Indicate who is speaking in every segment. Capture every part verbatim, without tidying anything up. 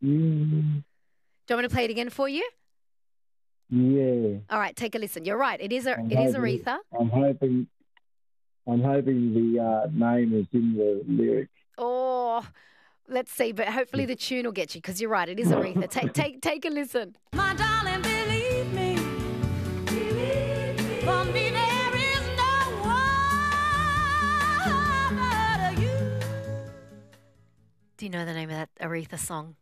Speaker 1: Mm,
Speaker 2: Do you want me to play it again for you?
Speaker 1: yeah.
Speaker 2: All right, take a listen. You're right. It is a,
Speaker 1: I'm
Speaker 2: it is
Speaker 1: hoping,
Speaker 2: Aretha.
Speaker 1: I'm hoping, I'm hoping the uh, name is in the lyric.
Speaker 2: Oh, let's see. But hopefully the tune will get you because you're right. It is Aretha. Take, take, take a listen.
Speaker 3: My darling, believe me. Believe me. For me, there is no one but you.
Speaker 2: Do you know the name of that Aretha song?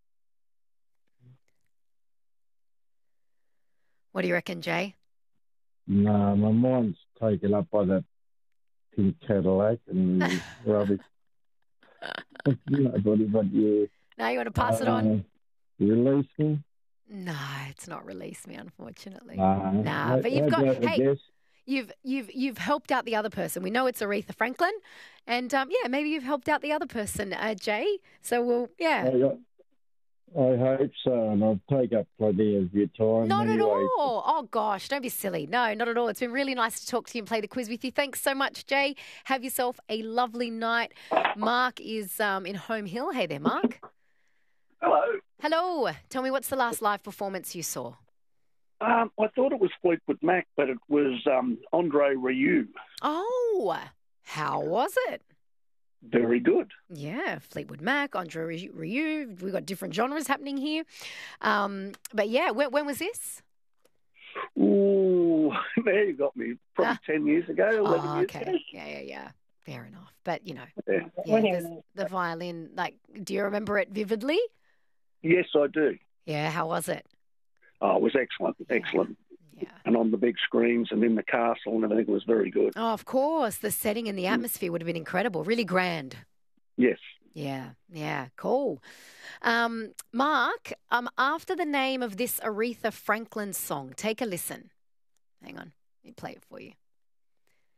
Speaker 2: What do you reckon, Jay?
Speaker 1: No, my mind's taken up by that pink Cadillac and the rubbish. Nobody but you.
Speaker 2: Now you want to pass it on?
Speaker 1: Uh, Release me?
Speaker 2: No, it's not Release Me, unfortunately.
Speaker 1: Nah.
Speaker 2: Nah,
Speaker 1: I-
Speaker 2: but you've
Speaker 1: I
Speaker 2: got
Speaker 1: don't
Speaker 2: hey,
Speaker 1: guess.
Speaker 2: you've you've you've helped out the other person. We know it's Aretha Franklin, and um, yeah, maybe you've helped out the other person, uh, Jay. So we'll yeah.
Speaker 1: I, I hope so, and I'll take up plenty of your time.
Speaker 2: Not at
Speaker 1: anyway.
Speaker 2: all. Oh, gosh, don't be silly. No, not at all. It's been really nice to talk to you and play the quiz with you. Thanks so much, Jay. Have yourself a lovely night. Mark is um, in Home Hill. Hey there, Mark.
Speaker 4: Hello.
Speaker 2: Hello. Tell me, what's the last live performance you saw?
Speaker 4: Um, I thought it was Fleetwood Mac, but it was um, Andre Rieu.
Speaker 2: Oh, how was it?
Speaker 4: Very good.
Speaker 2: Yeah, Fleetwood Mac, Andre Rieu. We've got different genres happening here. Um, but yeah, when, when was this?
Speaker 4: Ooh, there you got me. Probably
Speaker 2: Ah.
Speaker 4: ten years ago, eleven
Speaker 2: Oh,
Speaker 4: years
Speaker 2: okay.
Speaker 4: ago.
Speaker 2: Yeah, yeah, yeah. Fair enough. But, you know,
Speaker 4: Yeah.
Speaker 2: yeah, there's the violin, like, do you remember it vividly?
Speaker 4: Yes, I do.
Speaker 2: Yeah, how was it?
Speaker 4: Oh, it was excellent, excellent.
Speaker 2: Yeah.
Speaker 4: And on the big screens and in the castle and everything, it was very good.
Speaker 2: Oh, of course. The setting and the atmosphere would have been incredible. Really grand.
Speaker 4: Yes.
Speaker 2: Yeah, yeah, cool. Um, Mark, um, after the name of this Aretha Franklin song, take a listen. Hang on, let me play it for you.